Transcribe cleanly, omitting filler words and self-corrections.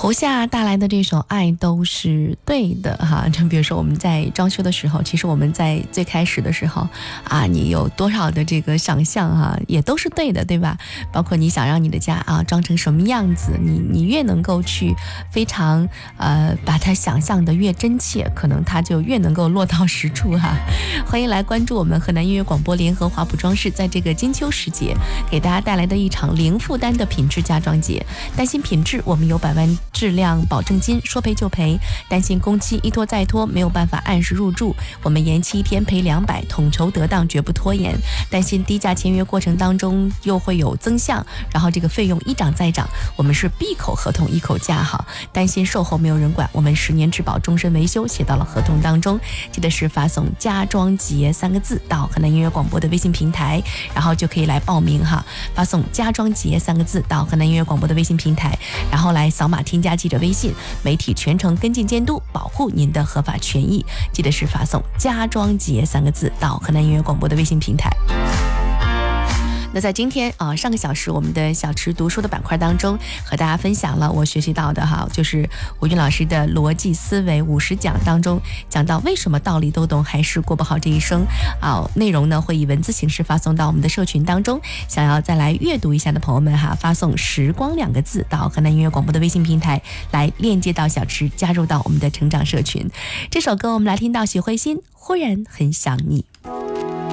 胡夏带来的这首《爱都是对的》哈，就比如说我们在装修的时候，其实我们在最开始的时候啊，你有多少的这个想象哈，也都是对的，对吧？包括你想让你的家啊装成什么样子，你越能够去非常把它想象的越真切，可能它就越能够落到实处哈。欢迎来关注我们河南音乐广播联合华普装饰在这个金秋时节给大家带来的一场零负担的品质家装节。担心品质，我们有100万质量保证金，说赔就赔；担心工期一拖再拖，没有办法按时入住，我们延期1天赔200，统筹得当，绝不拖延。担心低价签约过程当中又会有增项，然后这个费用一涨再涨，我们是闭口合同一口价哈。担心售后没有人管，我们10年质保终身维修写到了合同当中。记得是发送家装节3个字到河南音乐广播的微信平台，然后就可以来报名哈。发送家装节3个字到河南音乐广播的微信平台，然后来扫码添加记者微信，媒体全程跟进监督，保护您的合法权益。记得是发送家装节3个字到河南音乐广播的微信平台。那在今天上个小时我们的小池读书的板块当中，和大家分享了我学习到的哈，就是吴军老师的逻辑思维50讲当中讲到为什么道理都懂还是过不好这一生内容呢会以文字形式发送到我们的社群当中，想要再来阅读一下的朋友们哈，发送时光2个字到河南音乐广播的微信平台来链接到小池，加入到我们的成长社群。这首歌我们来听到许慧欣忽然很想你。